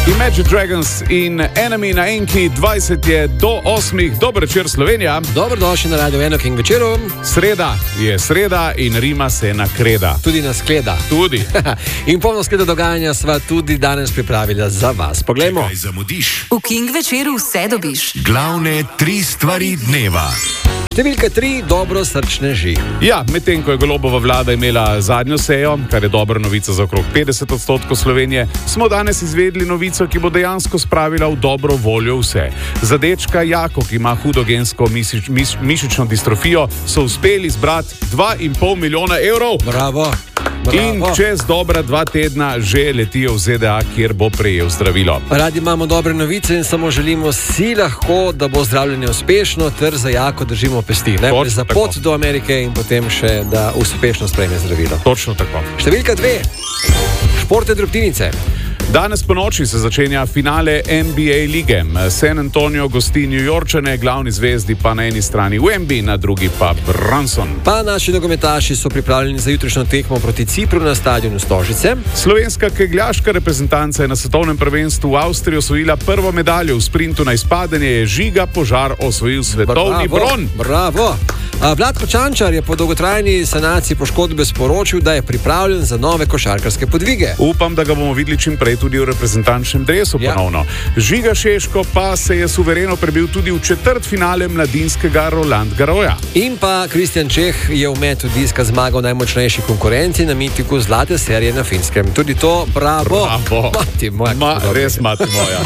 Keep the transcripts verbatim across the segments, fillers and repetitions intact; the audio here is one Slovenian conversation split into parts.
Imagine Dragons in Enemy na Enki, dvajset je do osmih. Dober večer, Slovenija. Dobrodošli na Radio ena in večeru. Sreda je sreda in Rima se nakreda. Tudi na skleda. Tudi. In polno skleda dogajanja sva tudi danes pripravila za vas. Poglejmo. Kaj zamudiš? V King večeru vse dobiš. Glavne tri stvari dneva. Številka tri, dobro srčne ži. Ja, medtem ko je Golobova vlada imela zadnjo sejo, kar je dobra novica za okrog petdeset odstotkov Slovenije, smo danes izvedli novico, ki bo dejansko spravila v dobro voljo vse. Za dečka Jako, ki ima hudo gensko mišič, miš, mišično distrofijo, so uspeli zbrati dva in pol milijona evrov. Bravo. In čez dobra dva tedna že letijo v Z D A, kjer bo prejel zdravilo. Radi imamo dobre novice in samo želimo si lahko, da bo zdravljenje uspešno, ter za Jako držimo pesti. Najprej za pot do Amerike in potem še, da uspešno sprejme zdravilo. Točno tako. Številka dve. Športne drobtinice. Danes po noči se začenja finale N B A lige. San Antonio gosti New Yorkčane, glavni zvezdi pa na eni strani Wemby, na drugi pa Brunson. Pa naši nogometaši so pripravljeni za jutrišnjo tekmo proti Cipru na stadionu Stožice. Slovenska kegljaška reprezentanca je na svetovnem prvenstvu v Avstriji osvojila prvo medaljo. V sprintu na izpadanje je Žiga Požar osvojil svetovni Bravo, bron. Bravo. Vlatko Čančar je po dolgotrajni sanaciji poškodbe sporočil, da je pripravljen za nove košarkarske podvige. Upam, da ga bomo videli čim prej tudi v reprezentančnem dresu Ja. ponovno. Žiga Šeško pa se je suvereno prebil tudi v četrtfinale mladinskega Roland Garrosa. In pa Kristjan Čeh je v metu diska zmagal najmočnejši konkurenci na mitiku zlate serije na Finskem. Tudi to bravo. Bravo. Mati moja. Ma, res mati moja.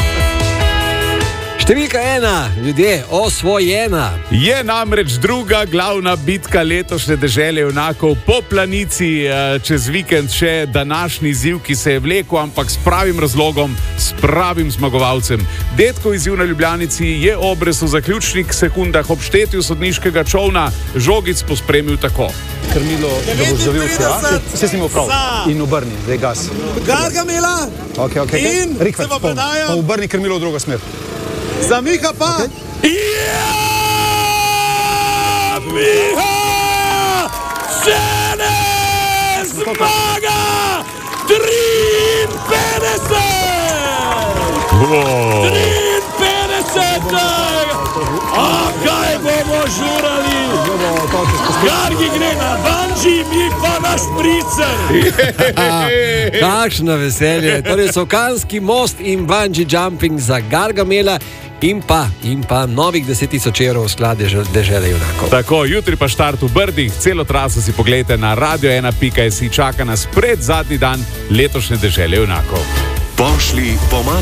Številka ena, ljudje, osvojena. Je namreč druga glavna bitka letošnje dežele junakov po planici, čez vikend še današnji izziv, ki se je vlekel, ampak s pravim razlogom, s pravim zmagovalcem. Detkov izziv na Ljubljanici je obrez v zaključnih sekundah ob štetju sodniškega čolna žogic pospremil tako. Krmilo, da bo zavil tja, vse si imel prav. In obrni, zdaj gas. Gargamela Ok, ok, in Rikvec, se pa polno. predaja. Pa obrni krmilo v drugo smer. Za Miha pa. Ja! Miha! Žene zmaga! triinpetdeset! Wow. triinpetdeset! A kaj bomo žurali? Gargi gre na banji, mi pa na špricer! Kakšno veselje. Torej Sokanski most in bungee jumping za Gargamela in pa, in pa novih deset tisoč evrov v sklad dežele junakov. Tako, jutri pa štart v Brdih, celo traso si pogledajte na radio ena pika si, čaka nas pred zadnji dan letošnje dežele junakov. Pošli pomaga.